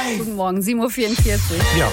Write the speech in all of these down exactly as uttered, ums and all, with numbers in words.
Guten Morgen, sieben Uhr vierundvierzig. Ja.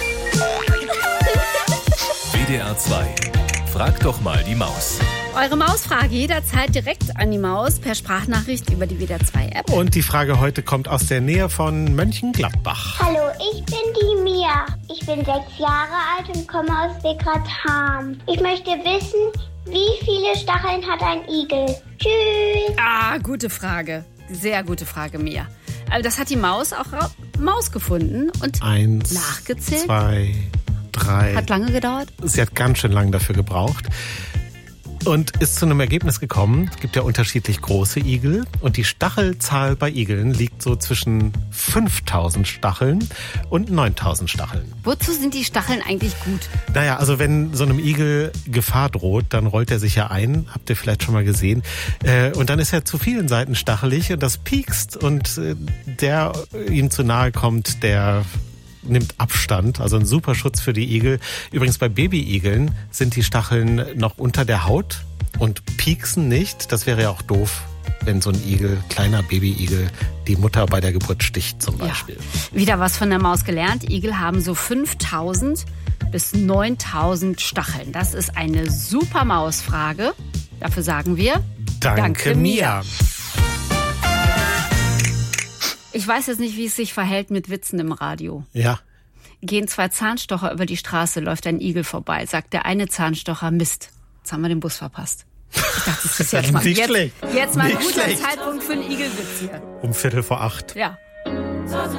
W D R zwei. Frag doch mal die Maus. Eure Mausfrage jederzeit direkt an die Maus per Sprachnachricht über die W D R zwei App. Und die Frage heute kommt aus der Nähe von Mönchengladbach. Hallo, ich bin die Mia. Ich bin sechs Jahre alt und komme aus Wickertham. Ich möchte wissen, wie viele Stacheln hat ein Igel? Tschüss. Ah, gute Frage. Sehr gute Frage, Mia. Also das hat die Maus auch ra- Maus gefunden und Eins, nachgezählt. zwei, drei. Hat lange gedauert. Sie hat ganz schön lange dafür gebraucht. Und ist zu einem Ergebnis gekommen. Es gibt ja unterschiedlich große Igel. Und die Stachelzahl bei Igeln liegt so zwischen fünftausend Stacheln und neuntausend Stacheln. Wozu sind die Stacheln eigentlich gut? Naja, also wenn so einem Igel Gefahr droht, dann rollt er sich ja ein. Habt ihr vielleicht schon mal gesehen. Äh, und dann ist er zu vielen Seiten stachelig und das piekst. Und äh, der ihm zu nahe kommt, der nimmt Abstand, also ein super Schutz für die Igel. Übrigens bei Babyigeln sind die Stacheln noch unter der Haut und pieksen nicht. Das wäre ja auch doof, wenn so ein Igel, kleiner Babyigel, die Mutter bei der Geburt sticht zum Beispiel. Ja. Wieder was von der Maus gelernt. Igel haben so fünftausend bis neuntausend Stacheln. Das ist eine super Mausfrage. Dafür sagen wir Danke, Danke Mia. Mia. Ich weiß jetzt nicht, wie es sich verhält mit Witzen im Radio. Ja. Gehen zwei Zahnstocher über die Straße, läuft ein Igel vorbei. Sagt der eine Zahnstocher, Mist, jetzt haben wir den Bus verpasst. Ich dachte, das ist jetzt mal, Nicht jetzt, schlecht. jetzt mal ein Nicht guter schlecht. Zeitpunkt für einen Igelwitz hier. Um Viertel vor acht. Ja.